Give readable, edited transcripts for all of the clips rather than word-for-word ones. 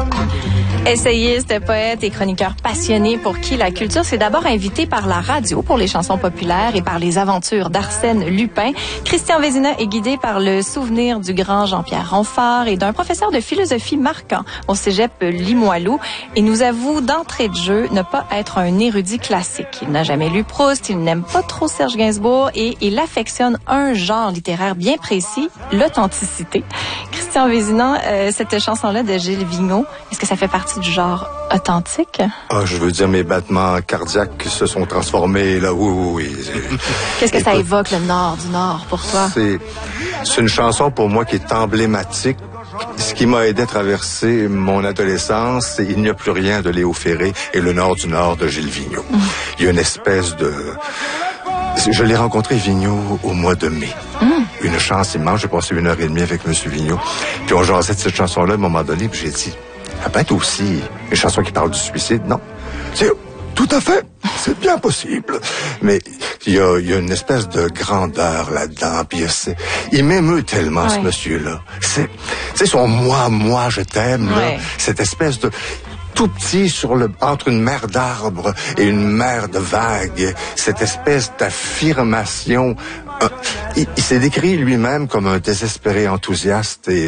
Essayiste, poète et chroniqueur passionné pour qui la culture s'est d'abord invitée par la radio pour les chansons populaires et par les aventures d'Arsène Lupin, Christian Vézina est guidé par le souvenir du grand Jean-Pierre Ronfort et d'un professeur de philosophie marquant au cégep Limoilou et nous avoue d'entrée de jeu ne pas être un érudit classique. Il n'a jamais lu Proust, il n'aime pas trop Serge Gainsbourg et il affectionne un genre littéraire bien précis, l'authenticité. Christian Vézina, cette chanson-là de Gilles Vigneault, est-ce que ça fait partie du genre authentique? Ah, je veux dire, mes battements cardiaques se sont transformés, là, oui. Qu'est-ce que ça évoque, le Nord du Nord, pour toi? C'est une chanson, pour moi, qui est emblématique. Ce qui m'a aidé à traverser mon adolescence, c'est Il n'y a plus rien de Léo Ferré et Le Nord du Nord de Gilles Vigneault. Il y a une espèce de... Je l'ai rencontré, Vigneault, au mois de mai. Une chance immense. J'ai passé 1h30 avec M. Vigneault. Puis on jasait de cette chanson-là à un moment donné, puis j'ai dit, ça peut être aussi une chanson qui parle du suicide, non? C'est tout à fait, c'est bien possible. Mais il y a une espèce de grandeur là-dedans. Puis il m'émeut tellement, ce monsieur-là. C'est son moi, je t'aime, là. Cette espèce de... tout petit entre une mer d'arbres et une mer de vagues, cette espèce d'affirmation. Il s'est décrit lui-même comme un désespéré enthousiaste et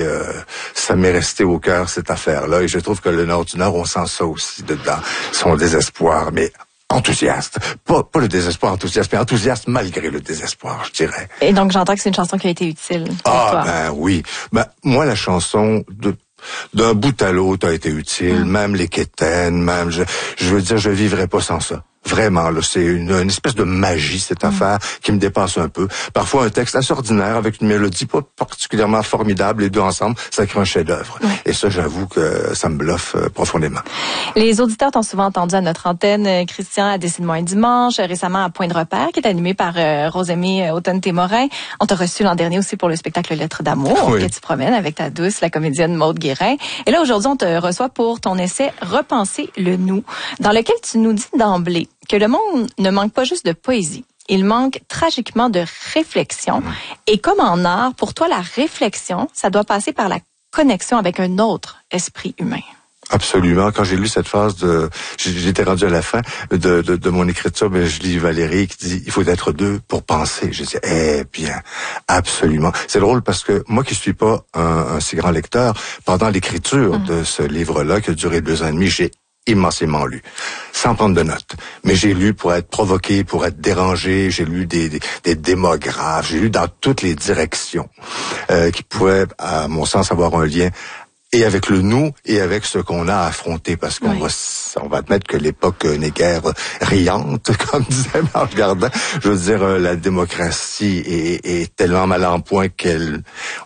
ça m'est resté au cœur, cette affaire-là. Et je trouve que le Nord du Nord, on sent ça aussi dedans, son désespoir, mais enthousiaste. Pas le désespoir enthousiaste, mais enthousiaste malgré le désespoir, je dirais. Et donc j'entends que c'est une chanson qui a été utile pour toi. Ben oui. Ben, moi, la chanson d'un bout à l'autre a été utile, même les quétaines, même, je veux dire, je vivrais pas sans ça. Vraiment, là, c'est une espèce de magie, cette affaire, qui me dépasse un peu. Parfois, un texte assez ordinaire, avec une mélodie pas particulièrement formidable, les deux ensemble, ça crée un chef-d'œuvre. Et ça, j'avoue que ça me bluffe profondément. Les auditeurs t'ont souvent entendu à notre antenne, Christian, à Décide-moi un dimanche, récemment à Point de repère, qui est animé par Rosemée Automne-Témorin. On t'a reçu l'an dernier aussi pour le spectacle Lettres d'amour, que tu promènes avec ta douce, la comédienne Maude Guérin. Et là, aujourd'hui, on te reçoit pour ton essai Repenser le nous, dans lequel tu nous dis d'emblée que le monde ne manque pas juste de poésie. Il manque tragiquement de réflexion. Et comme en art, pour toi, la réflexion, ça doit passer par la connexion avec un autre esprit humain. Absolument. Quand j'ai lu cette phase j'étais rendu à la fin de mon écriture, mais je lis Valérie qui dit, il faut être deux pour penser. Je dis, bien, absolument. C'est drôle parce que moi qui suis pas un si grand lecteur, pendant l'écriture de ce livre-là, qui a duré 2 ans et demi, j'ai immensément lu, sans prendre de notes. Mais j'ai lu pour être provoqué, pour être dérangé, j'ai lu des démographes, j'ai lu dans toutes les directions qui pouvaient, à mon sens, avoir un lien et avec le nous et avec ce qu'on a affronté, parce qu'on va admettre que l'époque n'est guère riante, comme disait Marc Gardin. Je veux dire, la démocratie est tellement mal en point qu'elle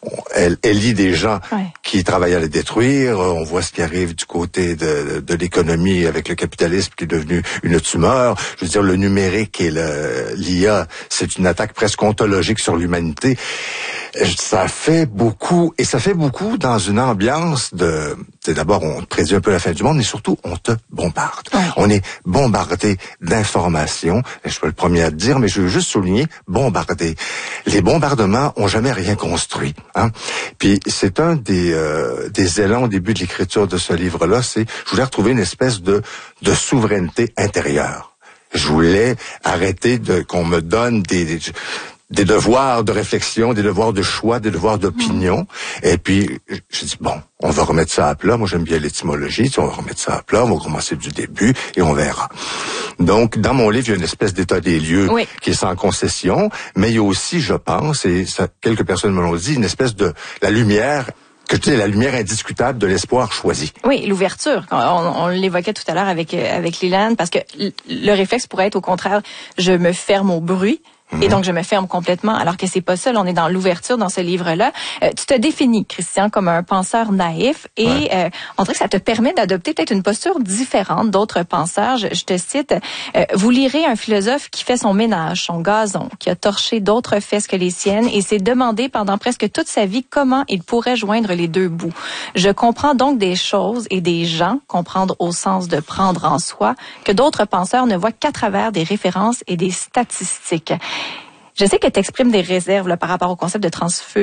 lie des gens qui travaillent à la détruire. On voit ce qui arrive du côté de l'économie avec le capitalisme qui est devenu une tumeur. Je veux dire, le numérique et l'IA, c'est une attaque presque ontologique sur l'humanité. Ça fait beaucoup, et ça fait beaucoup dans une ambiance d'abord, on te prédit un peu la fin du monde, mais surtout, on te bombarde. On est bombardé d'informations. Je suis pas le premier à te dire, mais je veux juste souligner, bombardé. Les bombardements ont jamais rien construit, hein. Puis, c'est un des élans au début de l'écriture de ce livre-là, je voulais retrouver une espèce de souveraineté intérieure. Je voulais arrêter qu'on me donne des devoirs de réflexion, des devoirs de choix, des devoirs d'opinion. Et puis, j'ai dit, bon, on va remettre ça à plat. Moi, j'aime bien l'étymologie. On va remettre ça à plat, on va commencer du début et on verra. Donc, dans mon livre, il y a une espèce d'état des lieux qui est sans concession, mais il y a aussi, je pense, et ça, quelques personnes me l'ont dit, une espèce de la lumière, que je dis la lumière indiscutable de l'espoir choisi. Oui, l'ouverture. On l'évoquait tout à l'heure avec Lilane, parce que le réflexe pourrait être au contraire, je me ferme au bruit. Et donc, je me ferme complètement, alors que c'est pas ça. Là, on est dans l'ouverture dans ce livre-là. Tu te définis, Christian, comme un penseur naïf et on dirait que ça te permet d'adopter peut-être une posture différente d'autres penseurs. Je te cite, vous lirez un philosophe qui fait son ménage, son gazon, qui a torché d'autres fesses que les siennes et s'est demandé pendant presque toute sa vie comment il pourrait joindre les deux bouts. Je comprends donc des choses et des gens, comprendre au sens de prendre en soi, que d'autres penseurs ne voient qu'à travers des références et des statistiques. Je sais que tu exprimes des réserves là, par rapport au concept de transfeu